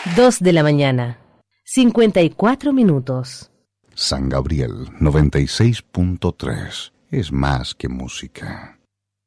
2 de la mañana, 54 minutos. San Gabriel 96.3 es más que música.